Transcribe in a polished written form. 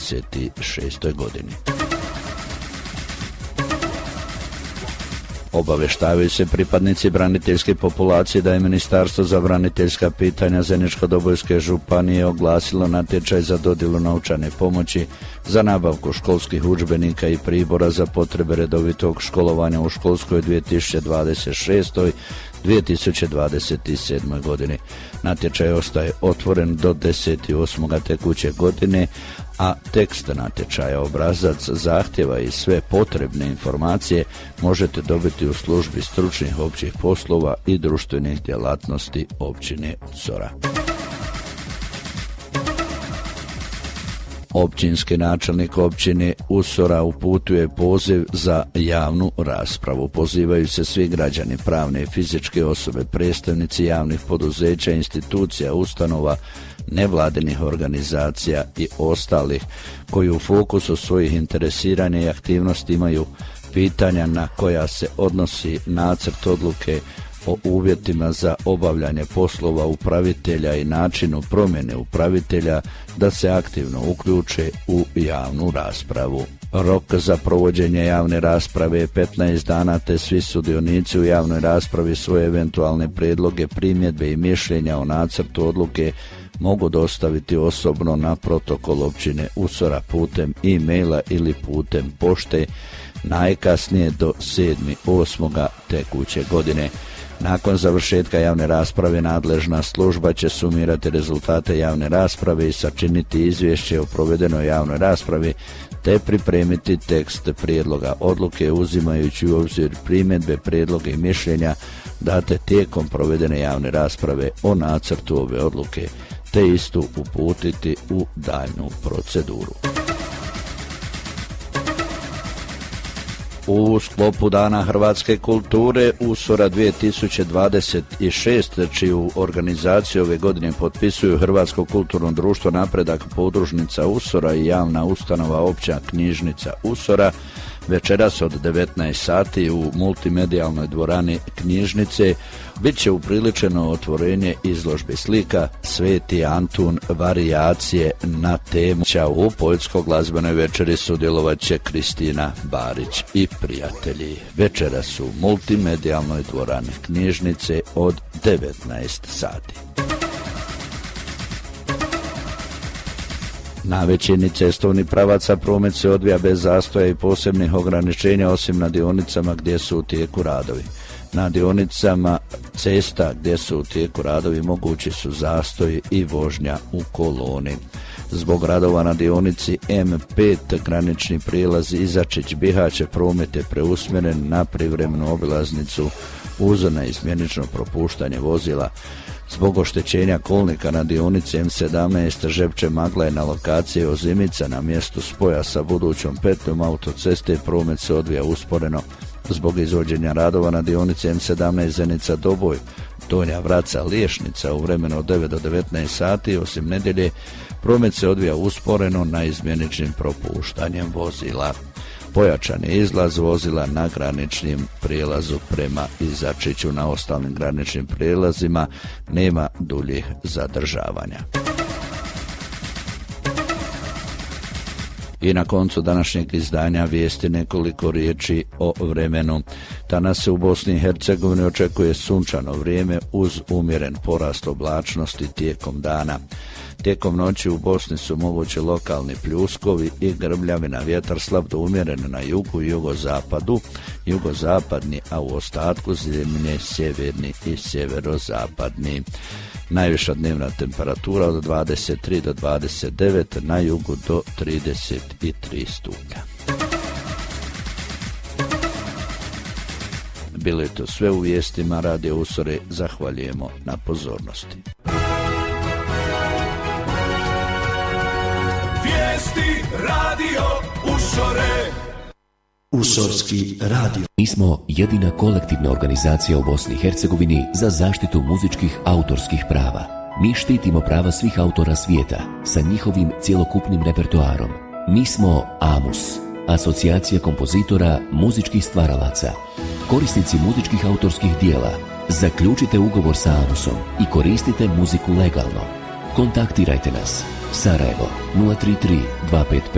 2026. godini. Obaveštavaju se pripadnici braniteljske populacije da je Ministarstvo za braniteljska pitanja Zeničko-Dobojske županije oglasilo natječaj za dodjelu novčane pomoći za nabavku školskih udžbenika i pribora za potrebe redovitog školovanja u školskoj 2026-2027. godini. Natječaj ostaje otvoren do 10.8. tekuće godine, a tekst natječaja, obrazac zahtjeva i sve potrebne informacije možete dobiti u službi stručnih općih poslova i društvenih djelatnosti općine Usora. Općinski načelnik općine Usora uputuje poziv za javnu raspravu. Pozivaju se svi građani, pravne i fizičke osobe, predstavnici javnih poduzeća, institucija, ustanova, nevladinih organizacija i ostalih koji u fokusu svojih interesiranja i aktivnosti imaju pitanja na koja se odnosi nacrt odluke o uvjetima za obavljanje poslova upravitelja i načinu promjene upravitelja da se aktivno uključe u javnu raspravu. Rok za provođenje javne rasprave je 15 dana, te svi sudionici u javnoj raspravi svoje eventualne prijedloge, primjedbe i mišljenja o nacrtu odluke mogu dostaviti osobno na protokol općine Usora putem e-maila ili putem pošte najkasnije do 7.8. tekuće godine. Nakon završetka javne rasprave nadležna služba će sumirati rezultate javne rasprave i sačiniti izvješće o provedenoj javnoj raspravi te pripremiti tekst prijedloga odluke uzimajući u obzir primjedbe, prijedloge i mišljenja date tijekom provedene javne rasprave o nacrtu ove odluke te istu uputiti u daljnju proceduru. U sklopu Dana hrvatske kulture Usora 2026, čiju organizaciju ove godine potpisuju Hrvatsko kulturno društvo Napredak, podružnica Usora i javna ustanova Opća knjižnica Usora, večeras od 19 sati u multimedijalnoj dvorani knjižnice bit će upriličeno otvorenje izložbe slika Sveti Antun varijacije na temu. U poetsko-glazbenoj večeri sudjelovat će Kristina Barić i prijatelji. Večeras u multimedijalnoj dvorani knjižnice od 19 sati. Na većini cestovnih pravaca promet se odvija bez zastoja i posebnih ograničenja osim na dionicama gdje su u tijeku radovi. Na dionicama cesta gdje su u tijeku radovi mogući su zastoji i vožnja u koloni. Zbog radova na dionici M5 granični prijelaz Izačić-Bihać promet je preusmjeren na privremenu obilaznicu uz neizmjenično propuštanje vozila. Zbog oštećenja kolnika na dionici M17 Žepče-Maglaj na lokaciji Ozimica na mjestu spoja sa budućom petljom autoceste promet se odvija usporeno. Zbog izvođenja radova na dionici M17 Zenica-Doboj, Donja Vraca-Liješnica u vremenu od 9 do 19 sati, osim nedjelje, promet se odvija usporeno na izmjeničnim propuštanjem vozila. Pojačan je izlaz vozila na graničnim prijelazu prema Izačiću. Na ostalim graničnim prijelazima nema duljih zadržavanja. I na koncu današnjeg izdanja vijesti nekoliko riječi o vremenu. Danas se u Bosni i Hercegovini očekuje sunčano vrijeme uz umjeren porast oblačnosti tijekom dana. Tijekom noći u Bosni su mogući lokalni pljuskovi i grmljavina, vjetar slab do umjeren na jugu i jugozapadu, jugozapadni, a u ostatku zemlje sjeverni i sjeverozapadni. Najviša dnevna temperatura od 23 do 29, na jugu do 33 stupnja. Bilo je to sve u vijestima Radio Usore, zahvaljujemo na pozornosti. Vijesti Radio Usore. Usorski radio. Mi smo jedina kolektivna organizacija u Bosni i Hercegovini za zaštitu muzičkih autorskih prava. Mi štitimo prava svih autora svijeta sa njihovim cjelokupnim repertoarom. Mi smo AMUS, Asocijacija kompozitora muzičkih stvaralaca. Korisnici muzičkih autorskih dijela, zaključite ugovor sa AMUSom i koristite muziku legalno. Kontaktirajte nas. Sarajevo 033 255